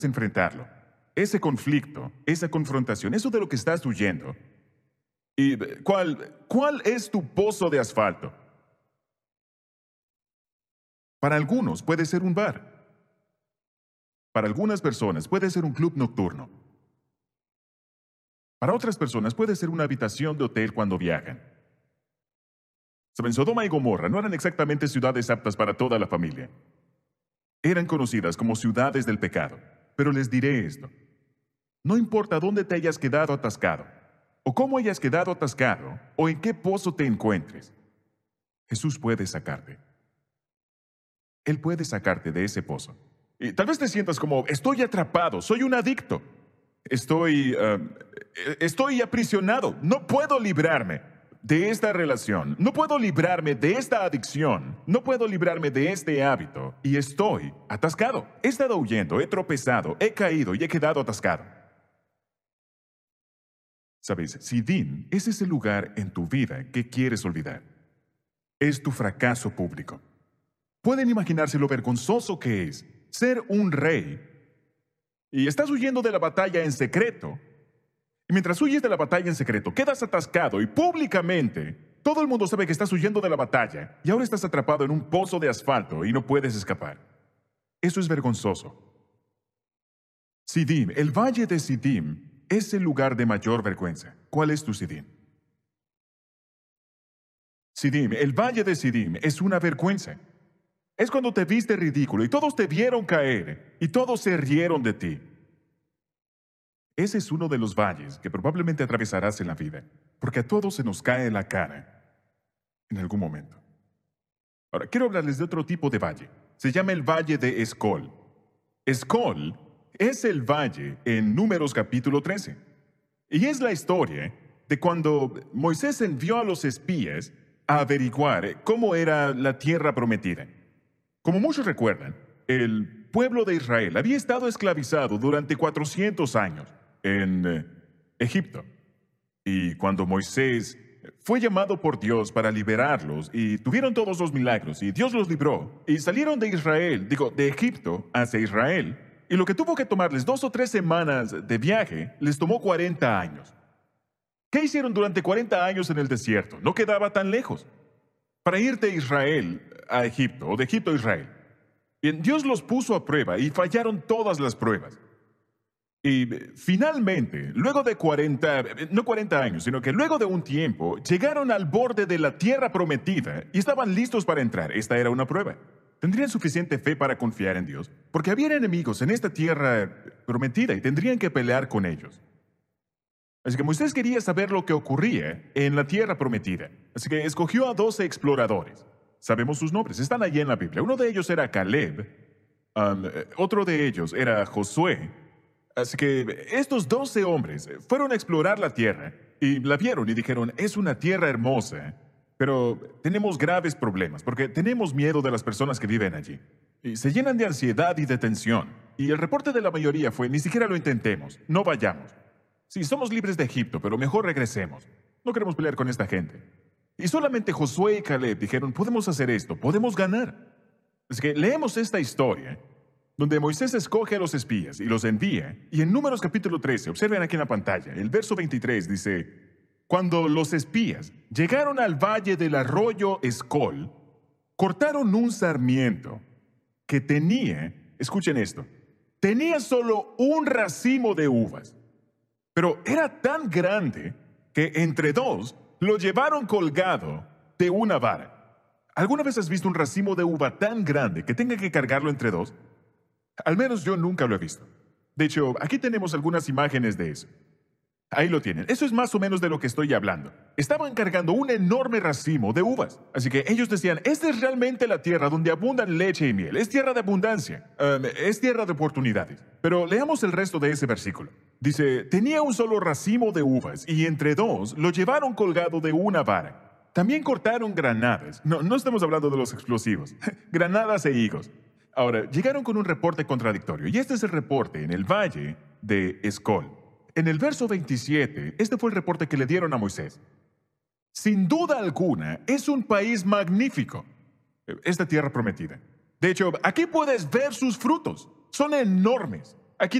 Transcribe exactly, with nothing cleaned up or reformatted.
enfrentarlo. Ese conflicto, esa confrontación, eso de lo que estás huyendo. ¿Y cuál, cuál es tu pozo de asfalto? Para algunos puede ser un bar. Para algunas personas puede ser un club nocturno. Para otras personas puede ser una habitación de hotel cuando viajan. Saben, Sodoma y Gomorra no eran exactamente ciudades aptas para toda la familia. Eran conocidas como ciudades del pecado. Pero les diré esto. No importa dónde te hayas quedado atascado, o cómo hayas quedado atascado, o en qué pozo te encuentres, Jesús puede sacarte. Él puede sacarte de ese pozo. Y tal vez te sientas como, estoy atrapado, soy un adicto. Estoy, uh, estoy aprisionado, no puedo librarme de esta relación, no puedo librarme de esta adicción, no puedo librarme de este hábito, y estoy atascado. He estado huyendo, he tropezado, he caído y he quedado atascado. Sabes, Siddim es ese lugar en tu vida que quieres olvidar. Es tu fracaso público. Pueden imaginarse lo vergonzoso que es ser un rey y estás huyendo de la batalla en secreto. Y mientras huyes de la batalla en secreto, quedas atascado y públicamente todo el mundo sabe que estás huyendo de la batalla y ahora estás atrapado en un pozo de asfalto y no puedes escapar. Eso es vergonzoso. Siddim, el valle de Siddim, es el lugar de mayor vergüenza. ¿Cuál es tu Siddim? Siddim, el valle de Siddim es una vergüenza. Es cuando te viste ridículo y todos te vieron caer y todos se rieron de ti. Ese es uno de los valles que probablemente atravesarás en la vida, porque a todos se nos cae la cara en algún momento. Ahora, quiero hablarles de otro tipo de valle. Se llama el Valle de Escol. Escol es el valle en Números capítulo trece. Y es la historia de cuando Moisés envió a los espías a averiguar cómo era la tierra prometida. Como muchos recuerdan, el pueblo de Israel había estado esclavizado durante cuatrocientos años en eh, Egipto. Y cuando Moisés fue llamado por Dios para liberarlos y tuvieron todos los milagros y Dios los libró y salieron de Israel, digo, de Egipto hacia Israel, y lo que tuvo que tomarles dos o tres semanas de viaje les tomó cuarenta años. ¿Qué hicieron durante cuarenta años en el desierto? No quedaba tan lejos. Para ir de Israel a Egipto o de Egipto a Israel. Bien, Dios los puso a prueba y fallaron todas las pruebas. Y finalmente, luego de cuarenta, no cuarenta años, sino que luego de un tiempo, llegaron al borde de la tierra prometida y estaban listos para entrar. Esta era una prueba. Tendrían suficiente fe para confiar en Dios, porque había enemigos en esta tierra prometida y tendrían que pelear con ellos. Así que Moisés quería saber lo que ocurría en la tierra prometida. Así que escogió a doce exploradores. Sabemos sus nombres, están allí en la Biblia. Uno de ellos era Caleb, um, otro de ellos era Josué. Así que estos doce hombres fueron a explorar la tierra y la vieron y dijeron, es una tierra hermosa, pero tenemos graves problemas porque tenemos miedo de las personas que viven allí. Y se llenan de ansiedad y de tensión. Y el reporte de la mayoría fue, ni siquiera lo intentemos, no vayamos. Sí, somos libres de Egipto, pero mejor regresemos. No queremos pelear con esta gente. Y solamente Josué y Caleb dijeron, podemos hacer esto, podemos ganar. Así que leemos esta historia, donde Moisés escoge a los espías y los envía. Y en Números capítulo trece, observen aquí en la pantalla, el verso veintitrés dice, cuando los espías llegaron al valle del arroyo Escol, cortaron un sarmiento que tenía, escuchen esto, tenía solo un racimo de uvas. Pero era tan grande que entre dos lo llevaron colgado de una vara. ¿Alguna vez has visto un racimo de uva tan grande que tenga que cargarlo entre dos? Al menos yo nunca lo he visto. De hecho, aquí tenemos algunas imágenes de eso. Ahí lo tienen. Eso es más o menos de lo que estoy hablando. Estaban cargando un enorme racimo de uvas. Así que ellos decían, esta es realmente la tierra donde abundan leche y miel. Es tierra de abundancia. Um, es tierra de oportunidades. Pero leamos el resto de ese versículo. Dice, tenía un solo racimo de uvas y entre dos lo llevaron colgado de una vara. También cortaron granadas. No, no estamos hablando de los explosivos. Granadas e higos. Ahora, llegaron con un reporte contradictorio. Y este es el reporte en el valle de Escol. En el verso veintisiete, este fue el reporte que le dieron a Moisés. Sin duda alguna, es un país magnífico, esta tierra prometida. De hecho, aquí puedes ver sus frutos. Son enormes.